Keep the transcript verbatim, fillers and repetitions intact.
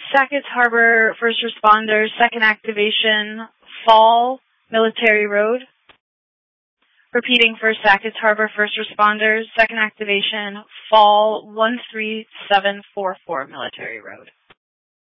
Sackets Harbor First Responders, second activation, Fall, Military Road. Repeating for Sackets Harbor First Responders, second activation, Fall one three seven four four Military Road.